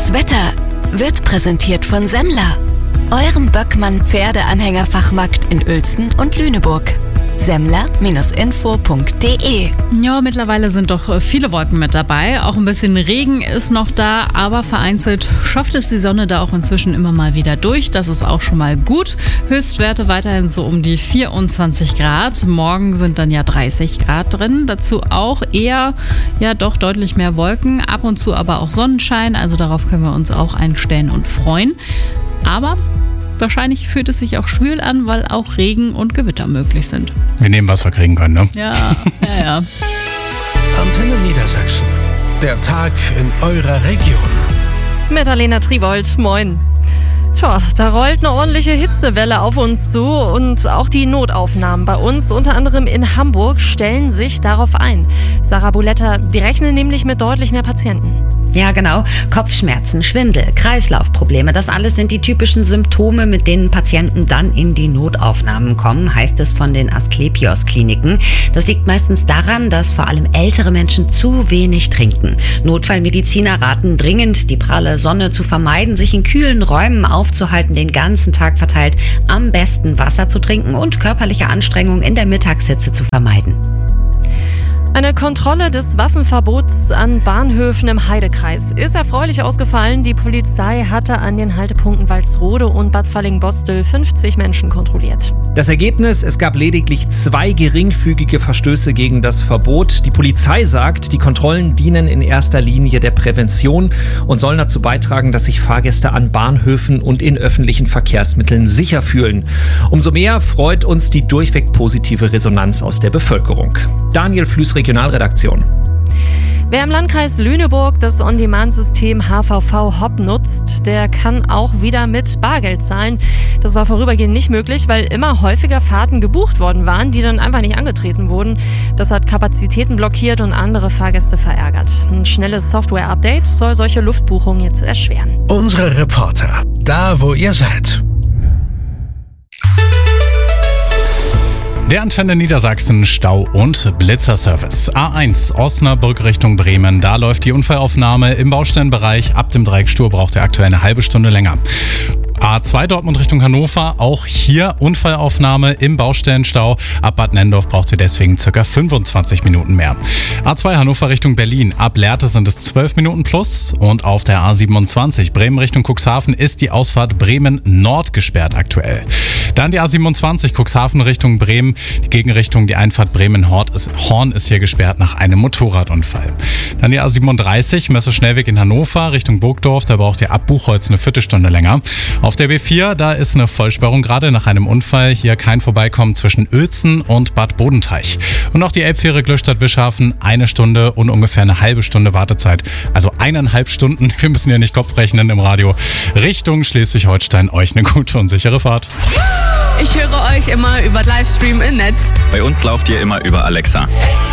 Das Wetter wird präsentiert von Semmler, eurem Böckmann-Pferdeanhängerfachmarkt in Uelzen und Lüneburg. Semmler-info.de. Ja, mittlerweile sind doch viele Wolken mit dabei. Auch ein bisschen Regen ist noch da, aber vereinzelt schafft es die Sonne da auch inzwischen immer mal wieder durch. Das ist auch schon mal gut. Höchstwerte weiterhin so um die 24 Grad. Morgen sind dann ja 30 Grad drin. Dazu auch eher, ja doch deutlich mehr Wolken. Ab und zu aber auch Sonnenschein. Also darauf können wir uns auch einstellen und freuen. Aber wahrscheinlich fühlt es sich auch schwül an, weil auch Regen und Gewitter möglich sind. Wir nehmen, was wir kriegen können, ne? Ja. Antenne Niedersachsen. Der Tag in eurer Region. Mit Alena Tribold. Moin. Tja, da rollt eine ordentliche Hitzewelle auf uns zu und auch die Notaufnahmen bei uns, unter anderem in Hamburg, stellen sich darauf ein. Sarah Buletta, die rechnen nämlich mit deutlich mehr Patienten. Ja, genau. Kopfschmerzen, Schwindel, Kreislaufprobleme, das alles sind die typischen Symptome, mit denen Patienten dann in die Notaufnahmen kommen, heißt es von den Asklepios-Kliniken. Das liegt meistens daran, dass vor allem ältere Menschen zu wenig trinken. Notfallmediziner raten dringend, die pralle Sonne zu vermeiden, sich in kühlen Räumen aufzuhalten, den ganzen Tag verteilt, am besten Wasser zu trinken und körperliche Anstrengung in der Mittagshitze zu vermeiden. Eine Kontrolle des Waffenverbots an Bahnhöfen im Heidekreis ist erfreulich ausgefallen. Die Polizei hatte an den Haltepunkten Walsrode und Bad Falling-Bostel 50 Menschen kontrolliert. Das Ergebnis, es gab lediglich 2 geringfügige Verstöße gegen das Verbot. Die Polizei sagt, die Kontrollen dienen in erster Linie der Prävention und sollen dazu beitragen, dass sich Fahrgäste an Bahnhöfen und in öffentlichen Verkehrsmitteln sicher fühlen. Umso mehr freut uns die durchweg positive Resonanz aus der Bevölkerung. Daniel Flüß, Regionalredaktion. Wer im Landkreis Lüneburg das On-Demand-System HVV Hop nutzt, der kann auch wieder mit Bargeld zahlen. Das war vorübergehend nicht möglich, weil immer häufiger Fahrten gebucht worden waren, die dann einfach nicht angetreten wurden. Das hat Kapazitäten blockiert und andere Fahrgäste verärgert. Ein schnelles Software-Update soll solche Luftbuchungen jetzt erschweren. Unsere Reporter, da wo ihr seid. Der Antenne Niedersachsen Stau- und Blitzerservice. A1 Osnabrück Richtung Bremen. Da läuft die Unfallaufnahme im Baustellenbereich. Ab dem Dreieck Stur braucht ihr aktuell eine halbe Stunde länger. A2 Dortmund Richtung Hannover, auch hier Unfallaufnahme im Baustellenstau. Ab Bad Nendorf braucht ihr deswegen ca. 25 Minuten mehr. A2 Hannover Richtung Berlin, ab Lehrte sind es 12 Minuten plus. Und auf der A27 Bremen Richtung Cuxhaven ist die Ausfahrt Bremen Nord gesperrt aktuell. Dann die A27 Cuxhaven Richtung Bremen, die Gegenrichtung, die Einfahrt Bremen-Horn ist hier gesperrt nach einem Motorradunfall. Dann die A37 Messe-Schnellweg in Hannover Richtung Burgdorf, da braucht ihr ab Buchholz eine Viertelstunde länger. Auf der B4, da ist eine Vollsperrung gerade nach einem Unfall. Hier kein Vorbeikommen zwischen Uelzen und Bad Bodenteich. Und auch die Elbfähre Glückstadt-Wischhafen, 1 Stunde und ungefähr eine halbe Stunde Wartezeit. Also 1,5 Stunden, wir müssen ja nicht Kopf rechnen im Radio. Richtung Schleswig-Holstein, euch eine gute und sichere Fahrt. Ich höre euch immer über Livestream im Netz. Bei uns lauft ihr immer über Alexa.